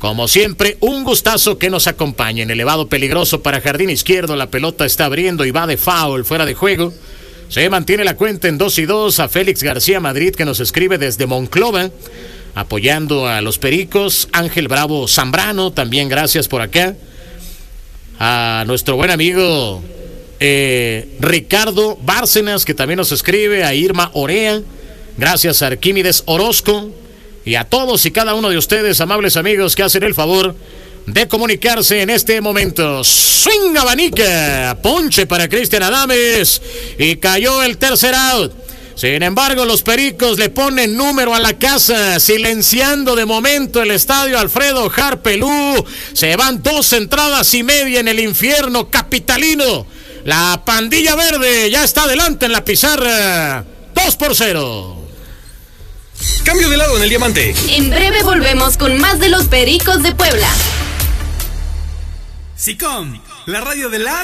Como siempre, un gustazo que nos acompañen. Elevado peligroso para jardín izquierdo. La pelota está abriendo y va de foul, fuera de juego. Se mantiene la cuenta en 2-2. A Félix García Madrid, que nos escribe desde Monclova, apoyando a los Pericos. Ángel Bravo Zambrano, también gracias por acá. A nuestro buen amigo Ricardo Bárcenas, que también nos escribe. A Irma Orea. Gracias a Arquímedes Orozco. Y a todos y cada uno de ustedes, amables amigos, que hacen el favor de comunicarse en este momento. Swing abanica, ponche para Cristian Adames y cayó el tercer out. Sin embargo, los Pericos le ponen número a la casa, silenciando de momento el estadio Alfredo Harpelú. Se van 2 entradas y media en el infierno capitalino. La pandilla verde ya está adelante en la pizarra, 2-0. Cambio de lado en el diamante. En breve volvemos con más de los Pericos de Puebla. SICOM, la radio de las